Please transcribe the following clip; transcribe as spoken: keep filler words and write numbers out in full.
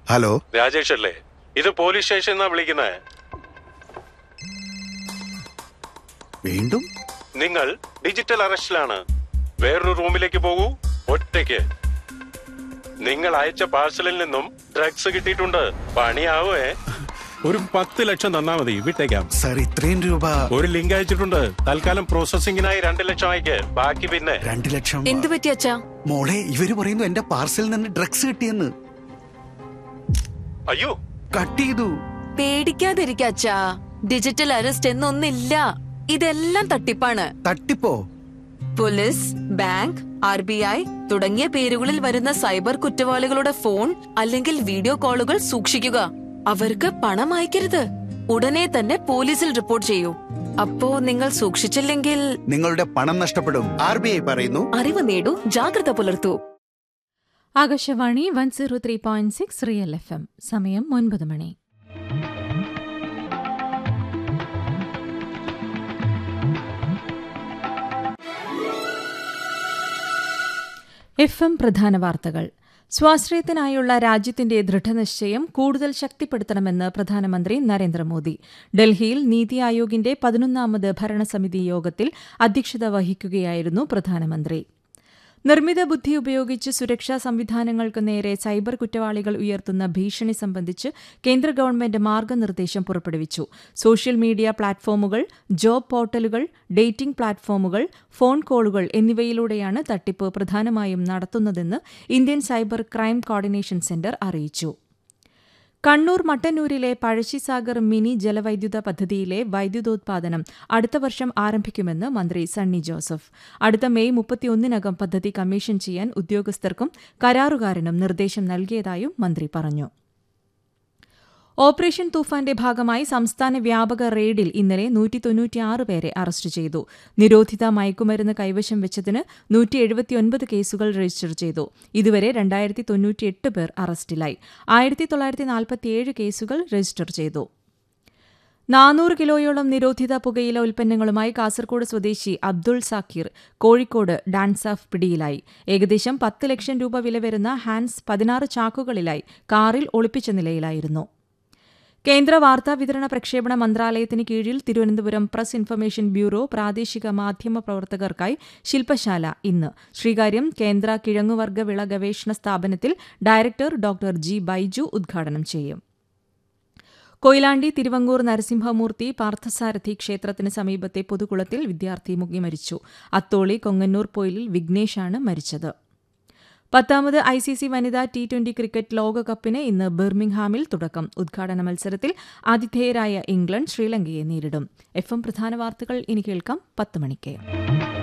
Hello, Rajesh അല്ലേ? ഇത് police station എന്നാ വിളിക്കുന്നത്. വീണ്ടും നിങ്ങൾ ഡിജിറ്റൽ അറസ്റ്റിലാണ്. വേറൊരു റൂമിലേക്ക് പോകൂ, ഒറ്റയ്ക്ക്. നിങ്ങൾ അയച്ച പാഴ്സലിൽ നിന്നും ഡ്രഗ്സ് കിട്ടിയിട്ടുണ്ട്. പണിയാവേ. ഒരു പത്ത് ലക്ഷം തന്നാ മതി, വിട്ടേക്കാം. സാർ, ഇത്രയും രൂപ. ഒരു ലിങ്ക് അയച്ചിട്ടുണ്ട്. തൽക്കാലം പ്രോസസിംഗിനായി രണ്ട് ലക്ഷം അയക്ക്, ബാക്കി പിന്നെ. രണ്ട് ലക്ഷം എന്ത് പറ്റി അച്ഛാ? മോളെ, ഇവര് പറയുന്നു എന്റെ പാർസലിൽ നിന്ന് ഡ്രഗ്സ് കിട്ടിയെന്ന്. അയ്യോ, കട്ട് ചെയ്തു. പേടിക്കാതിരിക്ക അച്ഛാ. Digital arrest എന്നൊന്നില്ല. ഇതെല്ലാം തട്ടിപ്പാണ്. തട്ടിപ്പോ? Police, bank, R B I തുടങ്ങിയ പേരുകളിൽ വരുന്ന സൈബർ കുറ്റവാളികളുടെ ഫോൺ അല്ലെങ്കിൽ വീഡിയോ കോളുകൾ സൂക്ഷിക്കുക. അവർക്ക് പണം അയക്കരുത്. ഉടനെ തന്നെ പോലീസിൽ റിപ്പോർട്ട് ചെയ്യൂ. അപ്പോ നിങ്ങൾ സൂക്ഷിച്ചില്ലെങ്കിൽ നിങ്ങളുടെ പണം നഷ്ടപ്പെടും. ആർ ബി ഐ പറയുന്നു. അറിവ് നേടൂ, ജാഗ്രത പുലർത്തൂ. Akashvani one zero three point six real F M. സമയം ഒൻപത് മണി. എഫ് എം പ്രധാന വാർത്തകൾ. സ്വാശ്രയത്തിനായുള്ള രാജ്യത്തിന്റെ ദൃഢനിശ്ചയം കൂടുതൽ ശക്തിപ്പെടുത്തണമെന്ന് പ്രധാനമന്ത്രി നരേന്ദ്രമോദി. ഡൽഹിയിൽ നീതി ആയോഗിന്റെ പതിനൊന്നാമത് ഭരണസമിതി യോഗത്തിൽ അധ്യക്ഷത വഹിക്കുകയായിരുന്നു പ്രധാനമന്ത്രി. നിർമ്മിത ബുദ്ധി ഉപയോഗിച്ച് സുരക്ഷാ സംവിധാനങ്ങൾക്ക് നേരെ സൈബർ കുറ്റവാളികൾ ഉയർത്തുന്ന ഭീഷണി സംബന്ധിച്ച് കേന്ദ്ര ഗവൺമെന്റ് മാർഗനിർദ്ദേശം പുറപ്പെടുവിച്ചു. സോഷ്യൽ മീഡിയ പ്ലാറ്റ്ഫോമുകൾ, ജോബ് പോർട്ടലുകൾ, ഡേറ്റിംഗ് പ്ലാറ്റ്ഫോമുകൾ, ഫോൺ കോളുകൾ എന്നിവയിലൂടെയാണ് തട്ടിപ്പ് പ്രധാനമായും നടത്തുന്നതെന്ന് Indian cyber crime coordination centre അറിയിച്ചു. കണ്ണൂർ മട്ടന്നൂരിലെ പഴശ്ശിസാഗർ മിനി ജലവൈദ്യുത പദ്ധതിയിലെ വൈദ്യുതോത്പാദനം അടുത്ത വർഷം ആരംഭിക്കുമെന്ന് മന്ത്രി സണ്ണി ജോസഫ്. അടുത്ത മെയ് മുപ്പത്തിയൊന്നിനകം പദ്ധതി കമ്മീഷൻ ചെയ്യാൻ ഉദ്യോഗസ്ഥർക്കും കരാറുകാരനും നിർദ്ദേശം നൽകിയതായും മന്ത്രി പറഞ്ഞു. ഓപ്പറേഷൻ തൂഫാന്റെ ഭാഗമായി സംസ്ഥാന വ്യാപക റെയ്ഡിൽ ഇന്നലെ നൂറ്റി തൊണ്ണൂറ്റിയാറ് പേരെ അറസ്റ്റ് ചെയ്തു. നിരോധിത മയക്കുമരുന്ന് കൈവശം വെച്ചതിന് നൂറ്റി എഴുപത്തിയൊൻപത് കേസുകൾ രജിസ്റ്റർ ചെയ്തു. ഇതുവരെ രണ്ടായിരത്തി തൊണ്ണൂറ്റിയെട്ട് പേർ അറസ്റ്റിലായി. ആയിരത്തി തൊള്ളായിരത്തി നാൽപ്പത്തിയേഴ് കേസുകൾ രജിസ്റ്റർ ചെയ്തു. നാനൂറ് കിലോയോളം നിരോധിത പുകയില ഉൽപ്പന്നങ്ങളുമായി കാസർകോട് സ്വദേശി അബ്ദുൾ സാക്കിർ കോഴിക്കോട് ഡാൻസാഫ് പിടിയിലായി. ഏകദേശം പത്ത് ലക്ഷം രൂപ വില വരുന്ന ഹാൻസ് പതിനാറ് ചാക്കുകളിലായി കാറിൽ ഒളിപ്പിച്ച നിലയിലായിരുന്നു. കേന്ദ്ര വാർത്താവിതരണ പ്രക്ഷേപണ മന്ത്രാലയത്തിന് കീഴിൽ തിരുവനന്തപുരം പ്രസ് ഇൻഫർമേഷൻ ബ്യൂറോ പ്രാദേശിക മാധ്യമ പ്രവർത്തകർക്കായി ശില്പശാല ഇന്ന്. ശ്രീകാര്യം കേന്ദ്ര കിഴങ്ങുവർഗ്ഗ വിള ഗവേഷണ സ്ഥാപനത്തിൽ ഡയറക്ടർ ഡോക്ടർ ജി ബൈജു ഉദ്ഘാടനം ചെയ്യും. കൊയിലാണ്ടി തിരുവങ്ങൂർ നരസിംഹമൂർത്തി പാർത്ഥസാരഥി ക്ഷേത്രത്തിന് സമീപത്തെ പൊതുകുളത്തിൽ വിദ്യാർത്ഥി മുങ്ങി മരിച്ചു. അത്തോളി കൊങ്ങന്നൂർ പൊയിലിൽ വിഘ്നേഷാണ് മരിച്ചത്. പത്താമത് ഐ സി സി വനിതാ ടി ട്വന്റി ക്രിക്കറ്റ് ലോകകപ്പിന് ഇന്ന് ബിർമിംഗ്ഹാമിൽ തുടക്കം. ഉദ്ഘാടന മത്സരത്തിൽ ആതിഥേയരായ ഇംഗ്ലണ്ട് ശ്രീലങ്കയെ നേരിടും. എഫ് എം പ്രധാന വാർത്തകൾ ഇനി കേൾക്കാം പത്ത് മണിക്ക്.